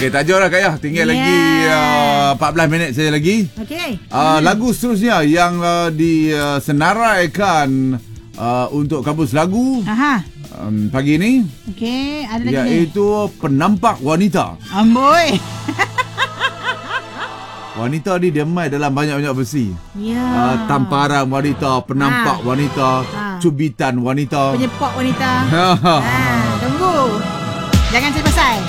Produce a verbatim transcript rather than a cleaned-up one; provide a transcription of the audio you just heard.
Okey, tajuk lah Kak Yah. Tinggal yeah. lagi uh, empat belas minit saja lagi. Okey. Uh, hmm. Lagu seterusnya yang uh, disenaraikan uh, untuk kampus lagu Aha. um, pagi ni. Okey, ada lagi iaitu ni. Penampak Wanita. Amboi. Wanita ni dia main dalam banyak-banyak versi. Ya. Uh, tamparan wanita, penampak ha. wanita, ha. cubitan wanita, penyepak wanita. Ha, tunggu. Jangan terpasai.